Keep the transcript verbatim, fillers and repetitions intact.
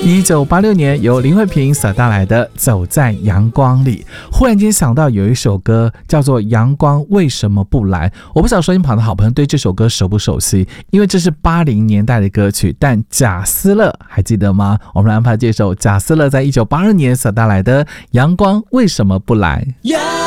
一九八六年由林慧萍所带来的《走在阳光里》，忽然间想到有一首歌叫做《阳光为什么不来》，我不知道收音旁的好朋友对这首歌熟不熟悉，因为这是八零年代的歌曲，但贾斯勒还记得吗？我们来安排这首贾斯勒在一九八二年所带来的《阳光为什么不来》。